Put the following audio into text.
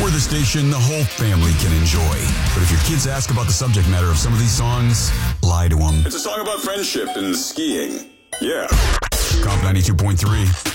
We're the station the whole family can enjoy. But if your kids ask about the subject matter of some of these songs, lie to them. It's a song about friendship and skiing. Yeah. Comp 92.3.